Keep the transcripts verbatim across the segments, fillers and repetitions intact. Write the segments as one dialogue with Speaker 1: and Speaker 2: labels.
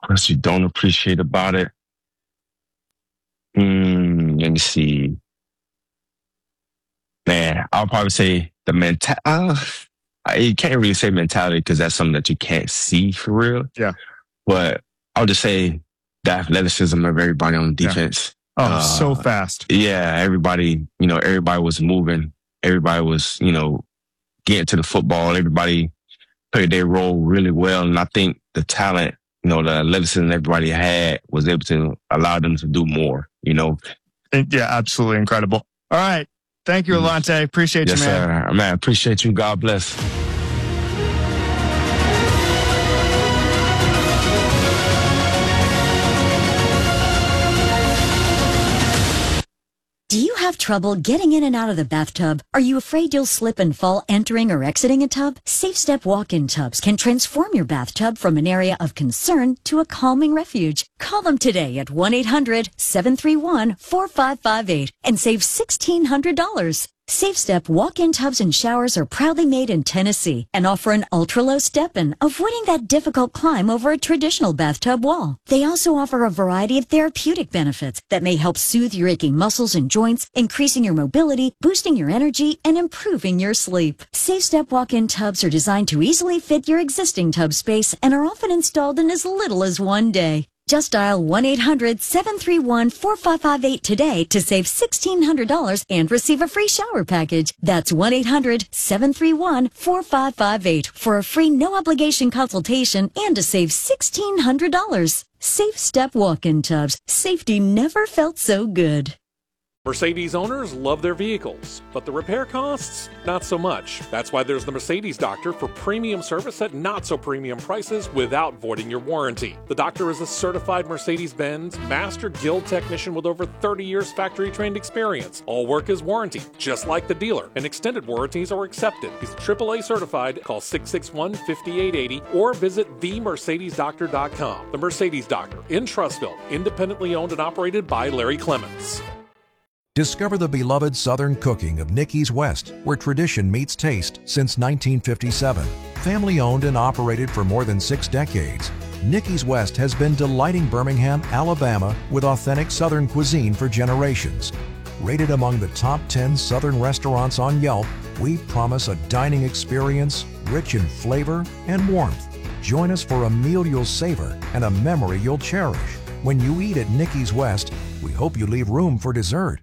Speaker 1: What else you don't appreciate about it? Hmm, let me see. Man, I'll probably say the mental. Uh, I- you can't really say mentality because that's something that you can't see for real.
Speaker 2: Yeah.
Speaker 1: But I'll just say the athleticism of everybody on defense.
Speaker 2: Oh,
Speaker 1: Uh,
Speaker 2: so fast.
Speaker 1: Yeah, everybody, you know, everybody was moving. Everybody was, you know, getting to the football. Everybody played their role really well. And I think the talent, you know, the athleticism everybody had was able to allow them to do more, you know.
Speaker 2: Yeah, absolutely incredible. All right. Thank you, Alante. Appreciate
Speaker 1: yes,
Speaker 2: you, man.
Speaker 1: Sir. Man, appreciate you. God bless.
Speaker 3: Do you have trouble getting in and out of the bathtub? Are you afraid you'll slip and fall entering or exiting a tub? SafeStep walk-in tubs can transform your bathtub from an area of concern to a calming refuge. Call them today at one eight hundred seven three one four five five eight and save one thousand six hundred dollars. SafeStep walk-in tubs and showers are proudly made in Tennessee and offer an ultra-low step-in, avoiding that difficult climb over a traditional bathtub wall. They also offer a variety of therapeutic benefits that may help soothe your aching muscles and joints, increasing your mobility, boosting your energy, and improving your sleep. SafeStep walk-in tubs are designed to easily fit your existing tub space and are often installed in as little as one day. Just dial one eight hundred seven three one four five five eight today to save one thousand six hundred dollars and receive a free shower package. That's one eight hundred seven three one four five five eight for a free no-obligation consultation and to save one thousand six hundred dollars. SafeStep walk-in tubs. Safety never felt so good.
Speaker 4: Mercedes owners love their vehicles, but the repair costs, not so much. That's why there's the Mercedes Doctor for premium service at not so premium prices without voiding your warranty. The Doctor is a certified Mercedes-Benz Master Guild technician with over thirty years factory-trained experience. All work is warranted, just like the dealer, and extended warranties are accepted. He's triple A certified. Call six six one, five eight eight zero or visit the mercedes doctor dot com. The Mercedes Doctor in Trussville, independently owned and operated by Larry Clements.
Speaker 5: Discover the beloved Southern cooking of Nicky's West, where tradition meets taste since nineteen fifty-seven. Family owned and operated for more than six decades, Nicky's West has been delighting Birmingham, Alabama with authentic Southern cuisine for generations. Rated among the top ten Southern restaurants on Yelp, we promise a dining experience rich in flavor and warmth. Join us for a meal you'll savor and a memory you'll cherish. When you eat at Nicky's West, we hope you leave room for dessert.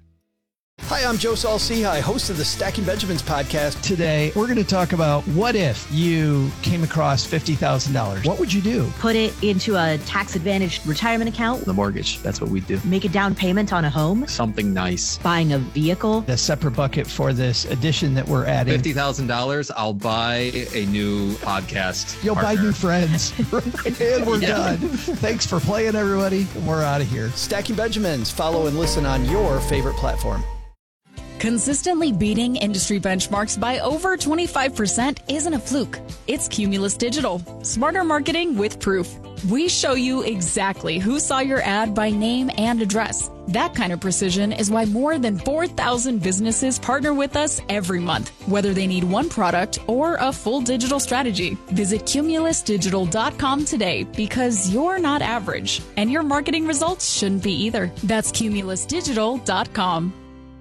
Speaker 6: Hi, I'm Joe Saul-Sehy, host of the Stacking Benjamins podcast.
Speaker 7: Today, we're going to talk about what if you came across fifty thousand dollars? What would you do?
Speaker 8: Put it into a tax-advantaged retirement account.
Speaker 9: The mortgage, that's what we do.
Speaker 8: Make a down payment on a home.
Speaker 9: Something nice.
Speaker 8: Buying a vehicle.
Speaker 7: A separate bucket for this addition that we're adding.
Speaker 9: fifty thousand dollars, I'll buy a new podcast
Speaker 7: You'll
Speaker 9: partner.
Speaker 7: buy new friends. And we're yeah. done. Thanks for playing, everybody. We're out of here.
Speaker 6: Stacking Benjamins. Follow and listen on your favorite platform.
Speaker 10: Consistently beating industry benchmarks by over twenty-five percent isn't a fluke. It's Cumulus Digital. Smarter marketing with proof. We show you exactly who saw your ad by name and address. That kind of precision is why more than four thousand businesses partner with us every month, whether they need one product or a full digital strategy. Visit cumulus digital dot com today because you're not average, and your marketing results shouldn't be either. That's cumulus digital dot com.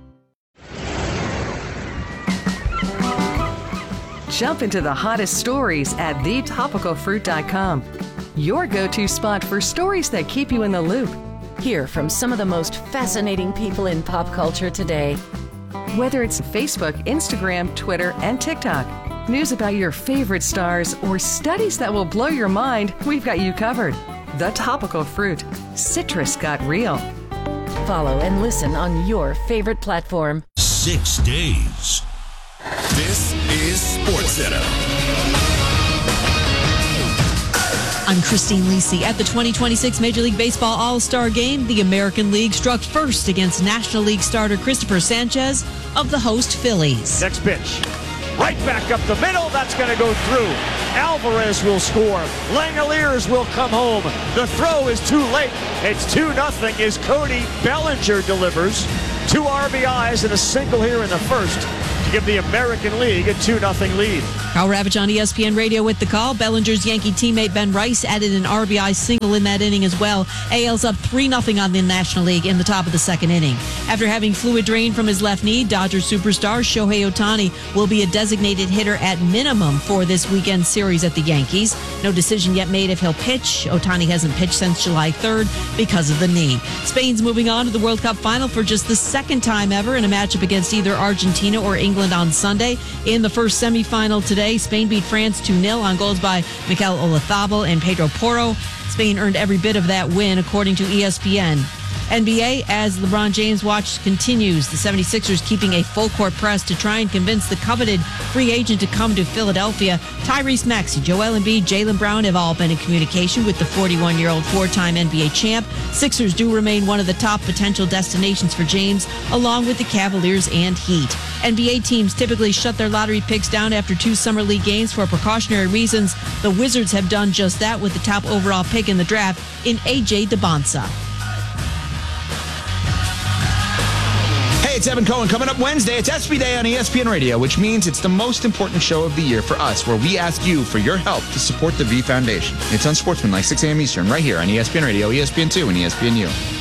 Speaker 11: Jump into the hottest stories at the topical fruit dot com. Your go-to spot for stories that keep you in the loop. Hear from some of the most fascinating people in pop culture today. Whether it's Facebook, Instagram, Twitter, and TikTok, news about your favorite stars, or studies that will blow your mind, we've got you covered. The Topical Fruit. Citrus got real. Follow and listen on your favorite platform.
Speaker 12: Six days. This is SportsCenter.
Speaker 13: I'm Christine Lisi. At the twenty twenty-six Major League Baseball All-Star Game, the American League struck first against National League starter Christopher Sanchez of the host Phillies.
Speaker 14: Next pitch. Right back up the middle. That's going to go through. Alvarez will score. Langoliers will come home. The throw is too late. It's two nothing as Cody Bellinger delivers. Two R B Is and a single here in the first. to give the American League a two nothing lead.
Speaker 13: Carl Ravitch on E S P N Radio with the call. Bellinger's Yankee teammate Ben Rice added an R B I single in that inning as well. A L's up three nothing on the National League in the top of the second inning. After having fluid drained from his left knee, Dodgers superstar Shohei Ohtani will be a designated hitter at minimum for this weekend series at the Yankees. No decision yet made if he'll pitch. Ohtani hasn't pitched since July third because of the knee. Spain's moving on to the World Cup final for just the second time ever in a matchup against either Argentina or England on Sunday. In the first semifinal today, Spain beat France two nil on goals by Mikel Olazabal and Pedro Porro. Spain earned every bit of that win, according to E S P N. N B A, as LeBron James watch continues, the seventy-sixers keeping a full-court press to try and convince the coveted free agent to come to Philadelphia. Tyrese Maxey, Joel Embiid, Jaylen Brown have all been in communication with the forty-one-year-old four-time N B A champ. Sixers do remain one of the top potential destinations for James, along with the Cavaliers and Heat. N B A teams typically shut their lottery picks down after two Summer League games for precautionary reasons. The Wizards have done just that with the top overall pick in the draft in A J DeBonsa.
Speaker 15: Hey, it's Evan Cohen. Coming up Wednesday, it's S B Day on E S P N Radio, which means it's the most important show of the year for us, where we ask you for your help to support the V Foundation. It's Unsportsmanlike, six a.m. Eastern, right here on E S P N Radio, E S P N two, and E S P N U.